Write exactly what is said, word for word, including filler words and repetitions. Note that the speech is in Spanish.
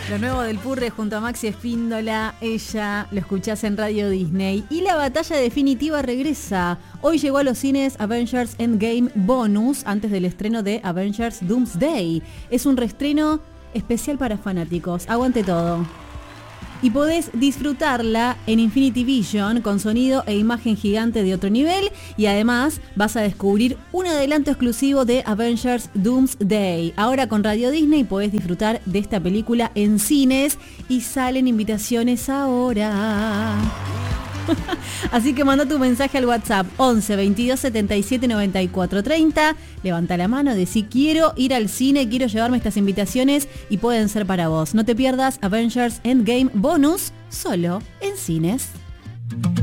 Lo nuevo del Purre junto a Maxi Espíndola, ella lo escuchás en Radio Disney. Y la batalla definitiva regresa. Hoy llegó a los cines Avengers Endgame Bonus antes del estreno de Avengers Doomsday. Es un reestreno especial para fanáticos. Aguante todo. Y podés disfrutarla en Infinity Vision con sonido e imagen gigante de otro nivel, y además vas a descubrir un adelanto exclusivo de Avengers Doomsday. Ahora con Radio Disney podés disfrutar de esta película en cines y salen invitaciones ahora. Así que manda tu mensaje al WhatsApp once veintidós setenta y siete noventa y cuatro treinta. Levanta la mano, decí quiero ir al cine, quiero llevarme estas invitaciones y pueden ser para vos. No te pierdas Avengers Endgame Bonus solo en cines.